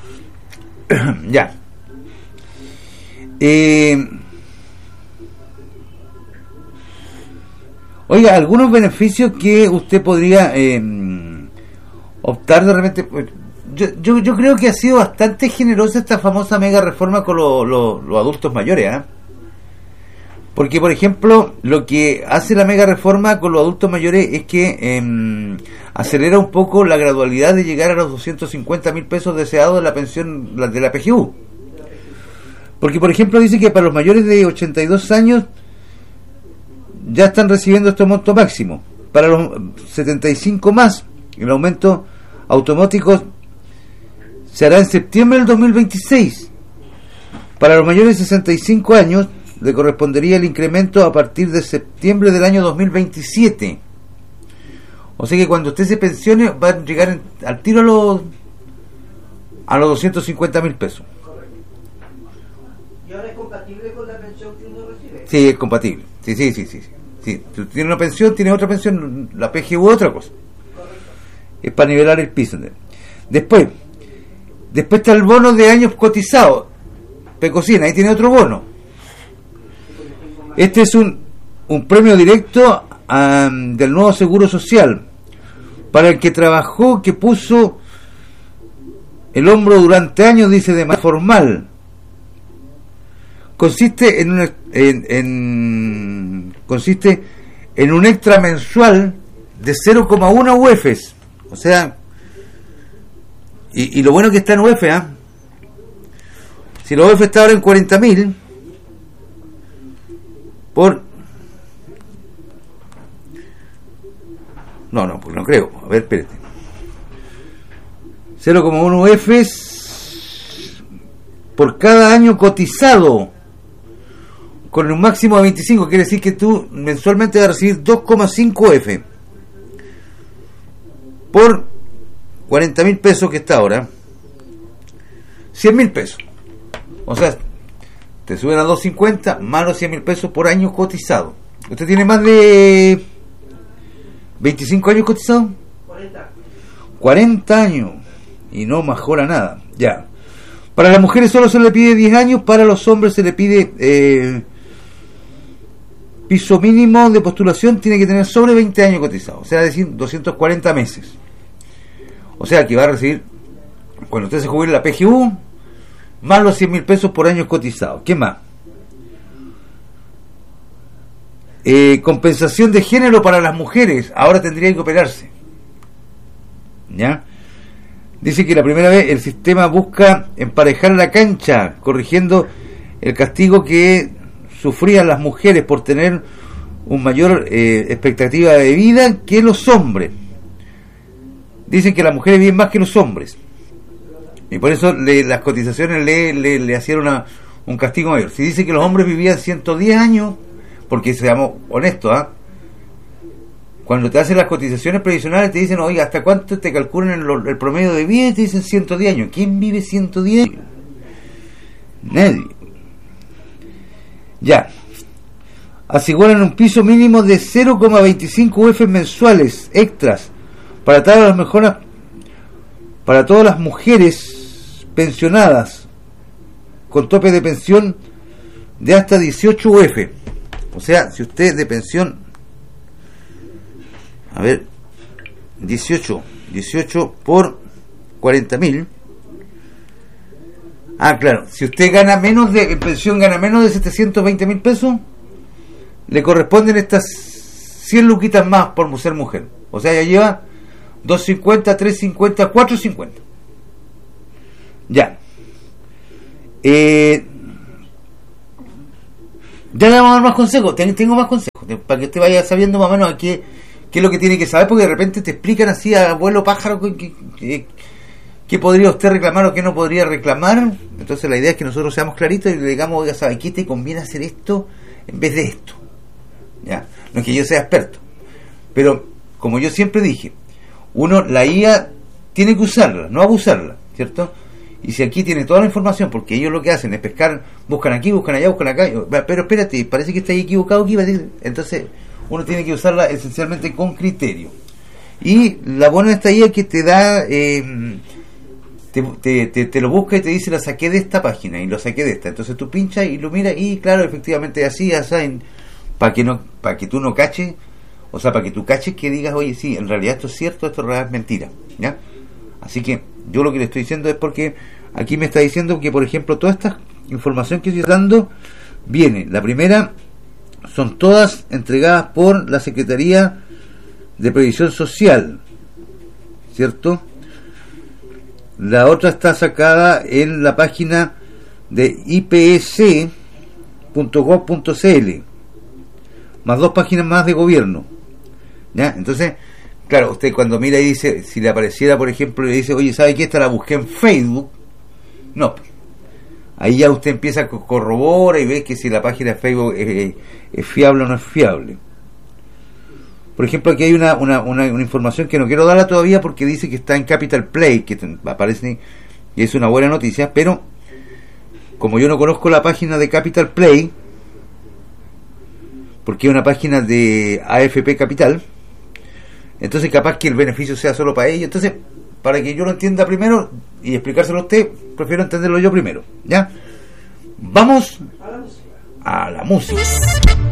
Ya. Oiga, algunos beneficios que usted podría optar de repente. Yo creo que ha sido bastante generosa esta famosa mega reforma con los adultos mayores, ¿eh? Porque, por ejemplo, lo que hace la mega reforma con los adultos mayores es que acelera un poco la gradualidad de llegar a los 250.000 pesos deseados de la pensión de la PGU. Porque, por ejemplo, dice que para los mayores de 82 años ya están recibiendo este monto máximo. Para los 75 más, el aumento automático se hará en septiembre del 2026. Para los mayores de 65 años le correspondería el incremento a partir de septiembre del año 2027. O sea que cuando usted se pensione va a llegar al tiro a los 250.000 pesos. ¿Y ahora es compatible con la pensión que uno recibe? Sí, es compatible. Sí. Tú tienes una pensión, tienes otra pensión, la PGU otra cosa. Correcto. Es para nivelar el piso. Después está el bono de años cotizados. Pecocina, ahí tiene otro bono. Este es un premio directo del nuevo seguro social para el que trabajó, que puso el hombro durante años, dice, de manera formal. Consiste en un extra mensual de 0,1 UEFs. O sea, y lo bueno que está en UEF, ¿eh? Si la UEF está ahora en 40.000 por... No, pues no creo. A ver, espérate. 0,1 UEFs por cada año cotizado, con un máximo de 25. Quiere decir que tú mensualmente vas a recibir 2,5 UEF por 40.000 pesos que está ahora. 100.000 pesos. O sea, te suben a 250 más los 100.000 pesos por año cotizado. ¿Usted tiene más de 25 años cotizado? 40 años. Y no mejora nada. Ya. Para las mujeres solo se le pide 10 años. Para los hombres se le pide piso mínimo de postulación. Tiene que tener sobre 20 años cotizado. O sea, es decir, 240 meses. O sea, que va a recibir, cuando usted se jubile la PGU, más los 100.000 pesos por año cotizados. ¿Qué más? Compensación de género para las mujeres. Ahora tendría que operarse. ¿Ya? Dice que la primera vez el sistema busca emparejar la cancha, corrigiendo el castigo que sufrían las mujeres por tener una mayor expectativa de vida que los hombres. Dicen que las mujeres viven más que los hombres. Y por eso las cotizaciones le hacían un castigo mayor. Si dice que los hombres vivían 110 años, porque seamos honestos, cuando te hacen las cotizaciones previsionales te dicen, oiga, ¿hasta cuánto te calculan el promedio de vida? Y te dicen 110 años. ¿Quién vive 110 años? Nadie. Ya. Aseguran un piso mínimo de 0,25 UF mensuales extras para todas las mujeres pensionadas con tope de pensión de hasta 18 UF. O sea, si usted de pensión, a ver, 18 por 40.000. Claro, si usted gana menos de, en pensión gana menos de 720.000 pesos, le corresponden estas 100 luquitas más por ser mujer. O sea, ya lleva 250, 350, 450. Ya. Ya le vamos a dar más consejos. Tengo más consejos para que usted vaya sabiendo más o menos qué es lo que tiene que saber, porque de repente te explican así a vuelo pájaro qué podría usted reclamar o qué no podría reclamar. Entonces la idea es que nosotros seamos claritos y le digamos, oiga, ¿sabe qué te conviene hacer esto en vez de esto? Ya. No es que yo sea experto, pero como yo siempre dije, la IA tiene que usarla, no abusarla, ¿cierto? Y si aquí tiene toda la información, porque ellos lo que hacen es pescar, buscan aquí, buscan allá, buscan acá, pero espérate, parece que está ahí equivocado aquí, entonces uno tiene que usarla esencialmente con criterio. Y la buena de esta IA es que te da te lo busca y te dice la saqué de esta página y lo saqué de esta. Entonces tú pinchas y lo miras y claro, efectivamente así, para que tú no caches, o sea, para que tú caches que digas, oye, sí, en realidad esto es cierto, esto en realidad es mentira, ¿ya? Así que yo lo que le estoy diciendo es porque aquí me está diciendo que, por ejemplo, toda esta información que estoy dando viene, la primera, son todas entregadas por la Secretaría de Previsión Social, ¿cierto? La otra está sacada en la página de ipc.gov.cl, más 2 páginas más de gobierno, ¿ya? Entonces, claro, usted cuando mira y dice, si le apareciera, por ejemplo, y le dice, oye, ¿sabe qué? Esta la busqué en Facebook. No, ahí ya usted empieza a corroborar y ve que si la página de Facebook es fiable o no es fiable. Por ejemplo, aquí hay una información que no quiero darla todavía porque dice que está en Capital Play, que aparece y es una buena noticia, pero como yo no conozco la página de Capital Play, porque es una página de AFP Capital, entonces capaz que el beneficio sea solo para ellos. Entonces, para que yo lo entienda primero y explicárselo a usted, prefiero entenderlo yo primero, ¿ya? Vamos a la música.